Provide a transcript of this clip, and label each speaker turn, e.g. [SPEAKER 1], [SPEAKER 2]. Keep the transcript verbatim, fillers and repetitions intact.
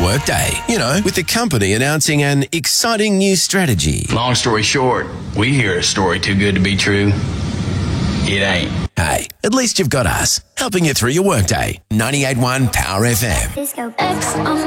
[SPEAKER 1] workday. You know, with the company announcing an exciting new strategy.
[SPEAKER 2] Long story short, we hear a story too good to be true. It ain't.
[SPEAKER 1] Hey, at least you've got us, helping you through your workday. ninety-eight point one Power F M.
[SPEAKER 3] Disco X on